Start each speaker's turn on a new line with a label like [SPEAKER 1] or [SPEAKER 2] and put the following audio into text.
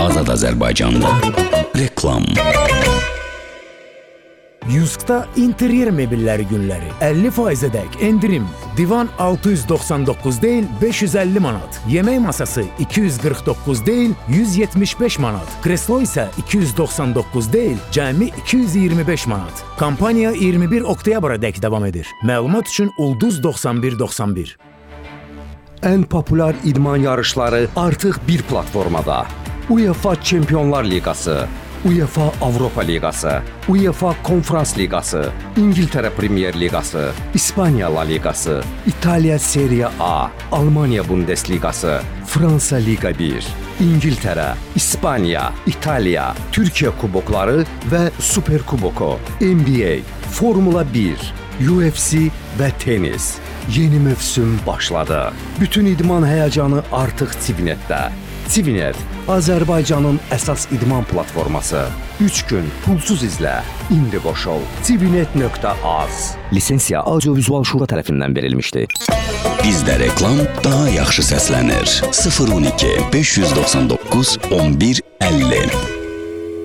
[SPEAKER 1] Azad Azərbaycanda reklam.
[SPEAKER 2] Yusk'ta interyer mebelləri günləri 50%'dək endirim. Divan 699 deyil 550 manat. Yemək masası 249 deyil 175 manat. Kreslo isə 299 deyil cəmi 225 manat. Kampaniya 21 oktyabrədək davam edir. Məlumat üçün Ulduz 9191.
[SPEAKER 3] Ən populyar idman yarışları artıq bir platformada. UEFA Çempionlar Liqası, UEFA Avropa Liqası, UEFA Konferans Liqası, İngiltərə Premier Liqası, İspaniya La Liqası, İtaliya Serie A, Almaniya Bundesliqası, Fransa Liqa 1, İngiltərə, İspaniya, İtaliya, Türkiyə kubokları və Super Kuboku, NBA, Formula 1, UFC və tenis. Yeni mövsüm başladı. Bütün idman həyəcanı artıq Civinetdə. Civinet, Azərbaycanın əsas idman platforması. 3 gün pulsuz izlə. İndi qoşul. Civinet.az. Lisensiya Audio-Vizual Şura tərəfindən verilmişdir.
[SPEAKER 1] Bizdə reklam daha yaxşı səslənir. 012 599 11 50